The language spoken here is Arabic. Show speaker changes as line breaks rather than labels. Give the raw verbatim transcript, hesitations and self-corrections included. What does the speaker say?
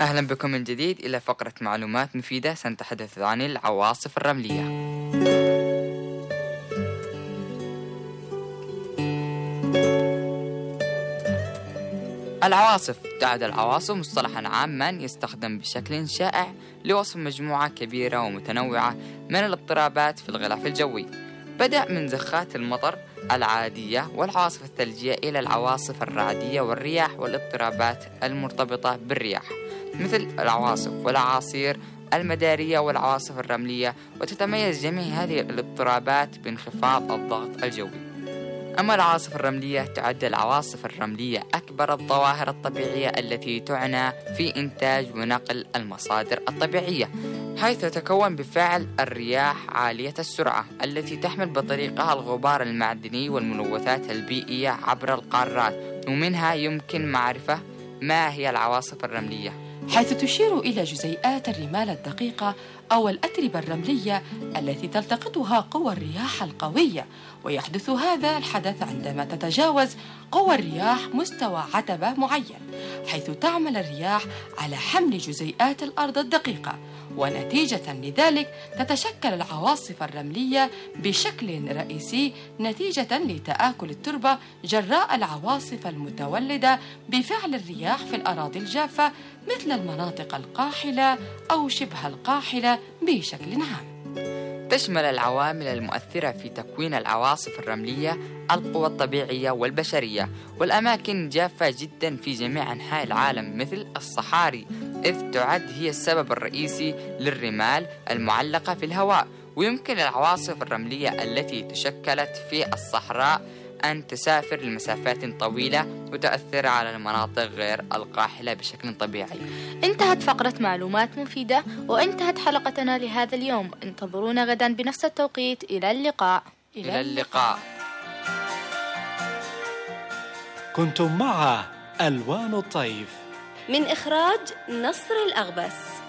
أهلا بكم من جديد إلى فقرة معلومات مفيدة. سنتحدث عن العواصف الرملية. العواصف تعد العواصف مصطلحا عاما يستخدم بشكل شائع لوصف مجموعة كبيرة ومتنوعة من الاضطرابات في الغلاف الجوي، بدأ من زخات المطر العادية والعواصف الثلجية إلى العواصف الرعدية والرياح والاضطرابات المرتبطة بالرياح مثل العواصف والأعاصير المدارية والعواصف الرملية. وتتميز جميع هذه الاضطرابات بانخفاض الضغط الجوي. أما العواصف الرملية تعد العواصف الرملية أكبر الظواهر الطبيعية التي تعنى في إنتاج ونقل المصادر الطبيعية، حيث تتكون بفعل الرياح عالية السرعة التي تحمل بطريقها الغبار المعدني والملوثات البيئية عبر القارات، ومنها يمكن معرفة ما هي العواصف الرملية،
حيث تشير إلى جزيئات الرمال الدقيقة أو الأتربة الرملية التي تلتقطها قوى الرياح القوية. ويحدث هذا الحدث عندما تتجاوز قوى الرياح مستوى عتبة معين، حيث تعمل الرياح على حمل جزيئات الأرض الدقيقة، ونتيجة لذلك تتشكل العواصف الرملية بشكل رئيسي نتيجة لتآكل التربة جراء العواصف المتولدة بفعل الرياح في الأراضي الجافة مثل المناطق القاحلة أو شبه القاحلة بشكل عام.
تشمل العوامل المؤثرة في تكوين العواصف الرملية القوى الطبيعية والبشرية والأماكن جافة جدا في جميع أنحاء العالم مثل الصحاري، إذ تعد هي السبب الرئيسي للرمال المعلقة في الهواء. ويمكن العواصف الرملية التي تشكلت في الصحراء أن تسافر لمسافات طويلة وتؤثر على المناطق غير القاحلة بشكل طبيعي.
انتهت فقرة معلومات مفيدة وانتهت حلقتنا لهذا اليوم. انتظرونا غدا بنفس التوقيت. إلى اللقاء.
إلى اللقاء.
كنتم مع ألوان الطيف
من إخراج نصر الأغبس.